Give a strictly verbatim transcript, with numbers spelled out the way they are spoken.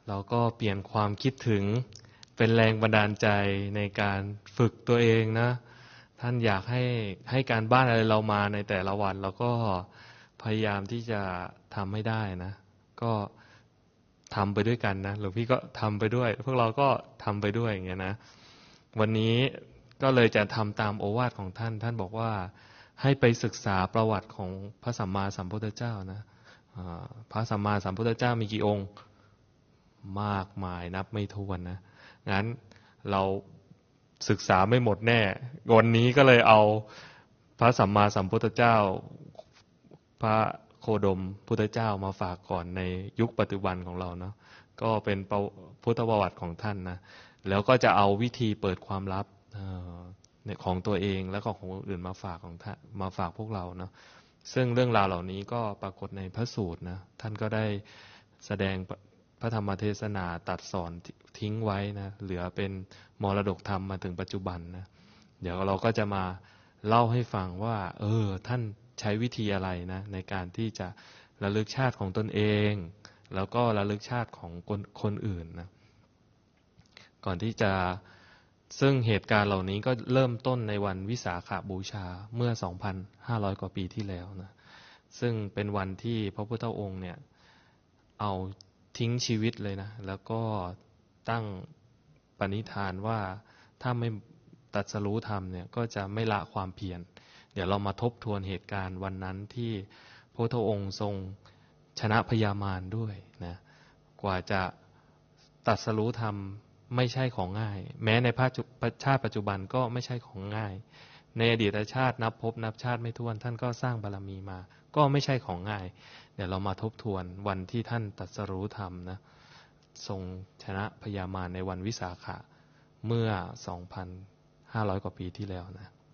เราก็เปลี่ยนความคิดถึงเป็นแรงบันดาลใจในการฝึกตัวเองนะท่านอยากให้ให้การบ้านอะไรเรามาในแต่ละวันเราก็พยายามที่จะทำให้ได้นะก็ทำไปด้วยกันนะหลวงพี่ก็ทำไปด้วยพวกเราก็ทำไปด้วยอย่างเงี้ยนะวันนี้ก็เลยจะทำตามโอวาทของท่านท่านบอกว่าให้ไปศึกษาประวัติของพระสัมมาสัมพุทธเจ้านะพระสัมมาสัมพุทธเจ้ามีกี่องค์มากมายนับไม่ถ้วนนะงั้นเราศึกษาไม่หมดแน่วันนี้ก็เลยเอาพระสัมมาสัมพุทธเจ้าพระโคดมพุทธเจ้ามาฝากก่อนในยุคปัจจุบันของเราเนาะก็เป็นพุทธประวัติของท่านนะแล้วก็จะเอาวิธีเปิดความลับของตัวเองแล้วก็ของคนอื่นมาฝากของท่านมาฝากพวกเราเนาะซึ่งเรื่องราวเหล่านี้ก็ปรากฏในพระสูตรนะท่านก็ได้แสดงพระธรรมเทศนาตัดสอนทิ้งไว้นะเหลือเป็นมรดกธรรมมาถึงปัจจุบันนะเดี๋ยวเราก็จะมาเล่าให้ฟังว่าเออท่านใช้วิธีอะไรนะในการที่จะระลึกชาติของตนเองแล้วก็ระลึกชาติของคนคนอื่นนะก่อนที่จะซึ่งเหตุการณ์เหล่านี้ก็เริ่มต้นในวันวิสาขบูชาเมื่อ สองพันห้าร้อย กว่าปีที่แล้วนะซึ่งเป็นวันที่พระพุทธองค์เนี่ยเอาทิ้งชีวิตเลยนะแล้วก็ตั้งปณิธานว่าถ้าไม่ตรัสรู้ธรรมเนี่ยก็จะไม่ละความเพียรเดี๋ยวเรามาทบทวนเหตุการณ์วันนั้นที่พระพุทธองค์ทรงชนะพญามารด้วยนะกว่าจะตรัสรู้ธรรมไม่ใช่ของง่ายแม้ในชาติปัจจุบันก็ไม่ใช่ของง่ายในอดีตชาตินับภพนับชาติไม่ถ้วนท่านก็สร้างบารมีมาก็ไม่ใช่ของง่ายเดี๋ยวเรามาทบทวนวันที่ท่านตรัสรู้ธรรมนะทรงชนะพญามารในวันวิสาขะเมื่อ สองพันห้าร้อย กว่าปีที่แล้วนะ